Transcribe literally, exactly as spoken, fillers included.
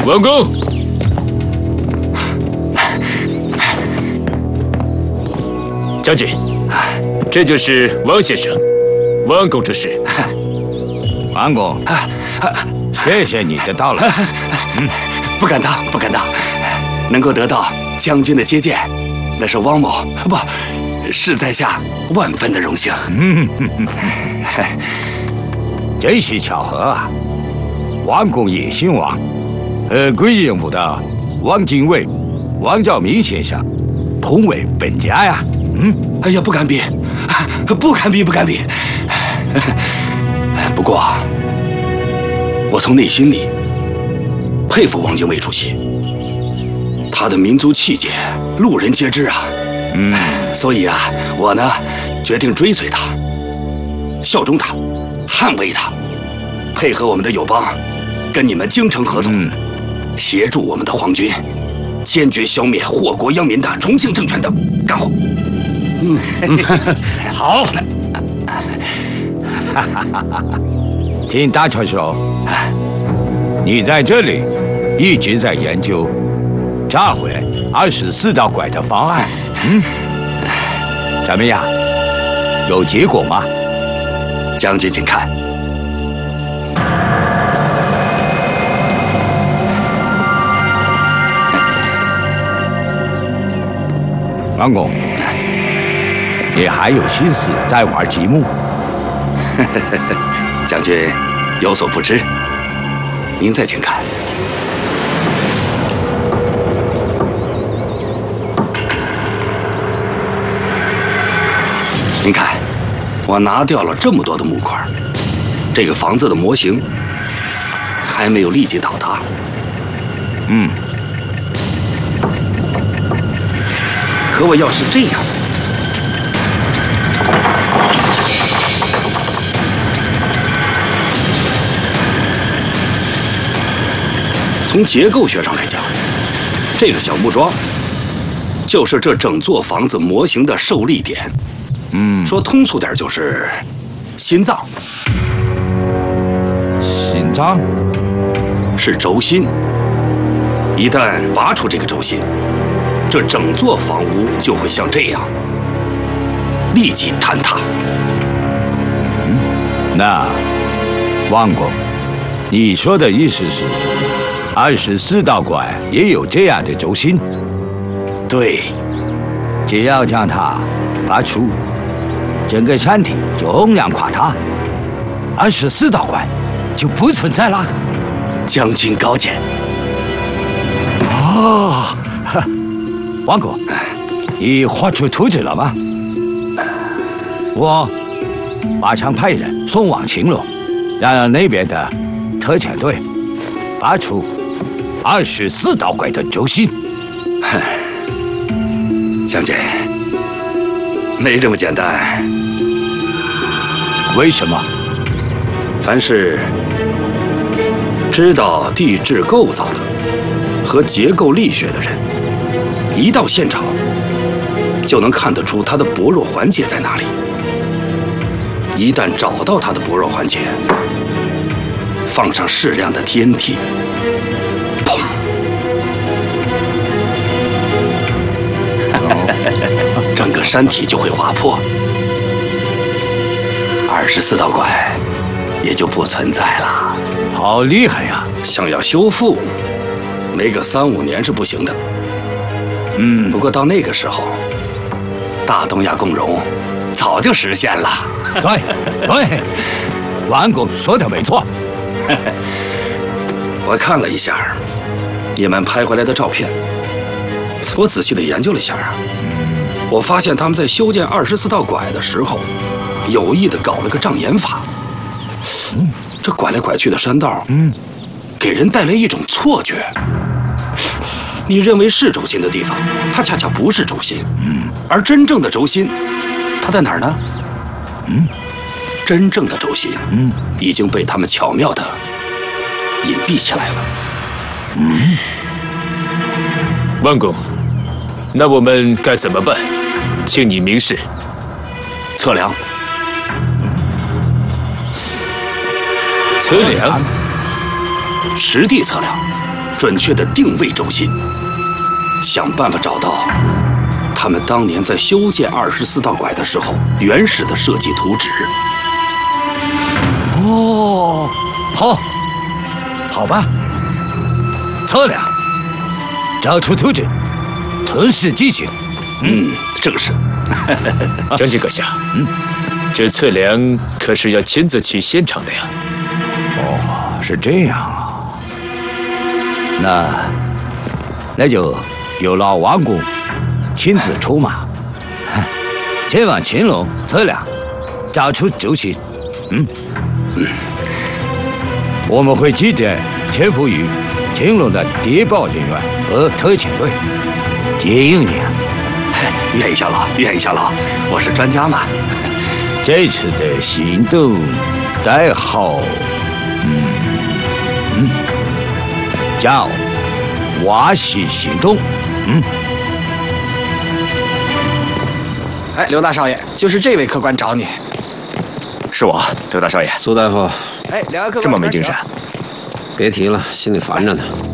王公，将军，这就是王先生，王工程师。 王公，谢谢你的到来。 嗯，不敢当，不敢当，能够得到将军的接见，那是汪某不是在下万分的荣幸。 嗯，真是巧合啊！王公也姓王，呃，贵人府的汪精卫、王兆明先生同为本家呀。嗯， 哎呀，不敢比，不敢比，不敢比。不过，我从内心里佩服汪精卫主席，他的民族气节，路人皆知啊。 嗯， 所以啊，我呢决定追随他，效忠他，捍卫他，配合我们的友邦，跟你们京城合作，嗯、协助我们的皇军，坚决消灭祸国殃民的重庆政权的干活。 嗯，好。听大川说，你在这里一直在研究炸毁二十四道拐的方案，嗯，怎么样？有结果吗？ 将军请看。 王公，你还有心思在玩积木？ 将军有所不知，您再请看。您看，我拿掉了这么多的木块，这个房子的模型还没有立即倒塌。 嗯， 可我要是这样，从结构学上来讲，这个小木桩就是这整座房子模型的受力点。 嗯， 说通俗点就是心脏。 心脏是轴心，一旦拔出这个轴心，这整座房屋就会像这样立即坍塌。 嗯，那王公，你说的意思是？二十四道拐也有这样的轴心， 对， 只要将它拔出，整个山体就轰然垮塌，二十四道拐就不存在了。 将军高见。 哦，王公，你画出图纸了吗？我马上派人送往秦陇，让那边的特遣队拔出二十四道拐的轴心。 将军，没这么简单。 为什么？ 凡是知道地质构造的和结构力学的人，一到现场就能看得出它的薄弱环节在哪里。一旦找到它的薄弱环节，放上适量的 T N T， 砰！整个山体就会滑破，二十四道拐也就不存在了。 好厉害呀！ 想要修复，没个三五年是不行的。 嗯， 不过到那个时候，大东亚共荣早就实现了。 对对，王公说的没错。 我看了一下你们拍回来的照片，我仔细的研究了一下啊，我发现他们在修建二十四道拐的时候，有意的搞了个障眼法。嗯，这拐来拐去的山道，嗯，给人带来一种错觉。你认为是轴心的地方，它恰恰不是轴心。嗯，而真正的轴心，它在哪儿呢？嗯，真正的轴心，嗯，已经被他们巧妙的隐蔽起来了。 嗯， 王公，那我们该怎么办？请你明示。 测量。 测量。 实地测量， 准确的定位轴心，想办法找到他们当年在修建二十四道拐的时候原始的设计图纸。 哦，好，好吧，测量，找出图纸，吞噬机器。 嗯，正是。 将军阁下，嗯，这测量可是要亲自去现场的呀。 哦，是这样啊。那那就有劳王公亲自出马，前往秦龙测量，找出轴心。嗯嗯，我们会集结潜伏于秦龙的谍报人员和特遣队，接应你啊！ 愿意效劳，愿意效劳，我是专家嘛。 这次的行动代号，嗯嗯，叫瓦西行动。嗯。 哎，刘大少爷，就是这位客官找你。 是我，刘大少爷。 苏大夫， 哎，两个客官这么没精神？ 别提了，心里烦着呢。